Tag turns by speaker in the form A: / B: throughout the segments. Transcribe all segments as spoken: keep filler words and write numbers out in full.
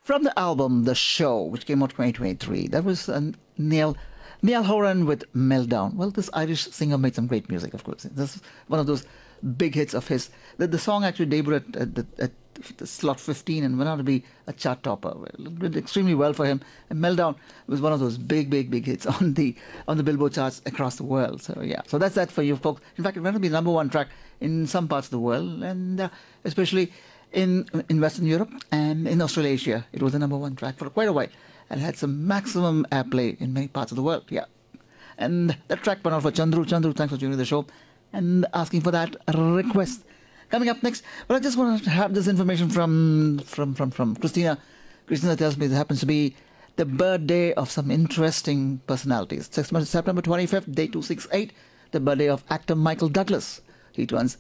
A: From the album The Show, which came out twenty twenty-three, that was uh, Neil Neil Horan with Meltdown. Well, this Irish singer made some great music, of course. This is one of those big hits of his. The, the song actually debuted at, at, the, at the slot fifteen and went on to be a chart topper. It did extremely well for him. And Meltdown was one of those big, big, big hits on the on the Billboard charts across the world. So yeah, so that's that for you folks. In fact, it went on to be the number one track in some parts of the world, and uh, especially in in Western Europe and in Australasia. It was the number one track for quite a while and had some maximum airplay in many parts of the world. Yeah. And that track went out for Chandru. Chandru, thanks for joining the show and asking for that request. Coming up next, well, I just want to have this information from from from, from Christina. Christina tells me it happens to be the birthday of some interesting personalities. September twenty-fifth, day two sixty-eight, the birthday of actor Michael Douglas. He turns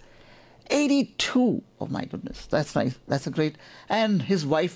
A: eighty-two. Oh my goodness, that's nice. That's a great. And his wife,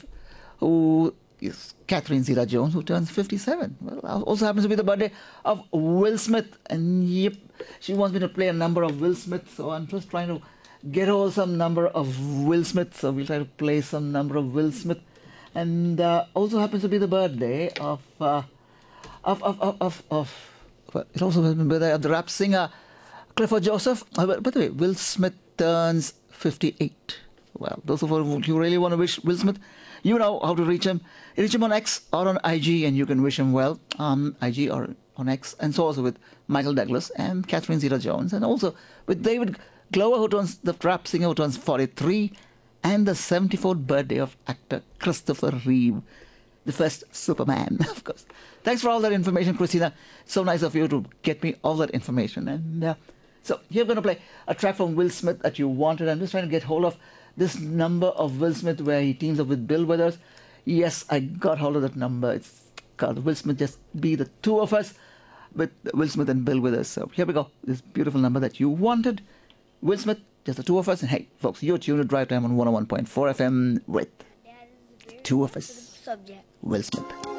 A: who is Catherine Zeta-Jones, who turns fifty-seven. Well, also happens to be the birthday of Will Smith. And yep, she wants me to play a number of Will Smith, so I'm just trying to get hold some number of Will Smith. So we'll try to play some number of Will Smith. And uh, also happens to be the birthday of, uh, of, of, of, of, of, well, it also happens to be the birthday of the rap singer Clifford Joseph. Uh, by the way, Will Smith turns fifty-eight. Well, those of you who really want to wish Will Smith, you know how to reach him. You reach him on X or on I G, and you can wish him well on I G or on X. And so also with Michael Douglas and Catherine Zeta-Jones, and also with David Glover, who turns, the rap singer who turns forty-three, and the seventy-fourth birthday of actor Christopher Reeve, the first Superman, of course. Thanks for all that information, Christina. So nice of you to get me all that information. And uh, so you're going to play a track from Will Smith that you wanted. I'm just trying to get hold of this number of Will Smith where he teams up with Bill Withers. Yes, I got hold of that number. It's called Will Smith Just Be the Two of Us with Will Smith and Bill Withers. So here we go. This beautiful number that you wanted. Will Smith, Just the Two of Us. And hey, folks, you're tuned to Drive Time on one oh one point four F M with Two of Us. Will Smith.